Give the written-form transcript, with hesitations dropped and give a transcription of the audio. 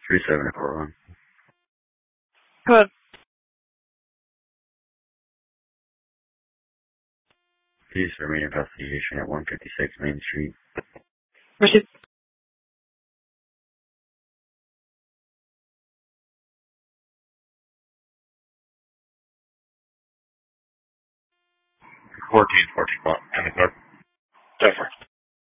3741. Good. Police remain investigation at 156 Main Street. Received. Fourteen 21. 24.